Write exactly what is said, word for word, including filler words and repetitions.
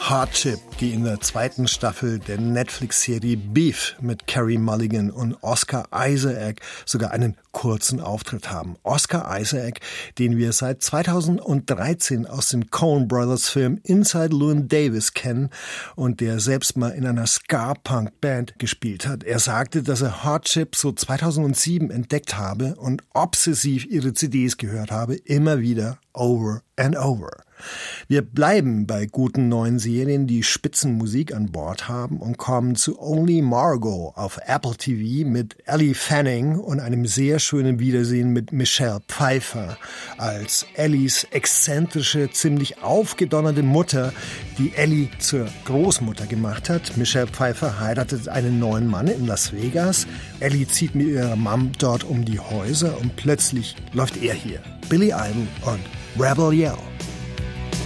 Hardship, die in der zweiten Staffel der Netflix-Serie Beef mit Carey Mulligan und Oscar Isaac sogar einen kurzen Auftritt haben. Oscar Isaac, den wir seit zweitausenddreizehn aus dem Coen Brothers Film Inside Llewyn Davis kennen und der selbst mal in einer Ska-Punk-Band gespielt hat. Er sagte, dass er Hardship so zweitausendsieben entdeckt habe und obsessiv ihre C Ds gehört habe, immer wieder, over and over. Wir bleiben bei guten neuen Serien, die Spitzenmusik an Bord haben und kommen zu Only Margot auf Apple T V mit Ellie Fanning und einem sehr schönen Wiedersehen mit Michelle Pfeiffer als Ellies exzentrische, ziemlich aufgedonnerte Mutter, die Ellie zur Großmutter gemacht hat. Michelle Pfeiffer heiratet einen neuen Mann in Las Vegas. Ellie zieht mit ihrer Mom dort um die Häuser und plötzlich läuft er hier. Billy Idol und Rebel Yell.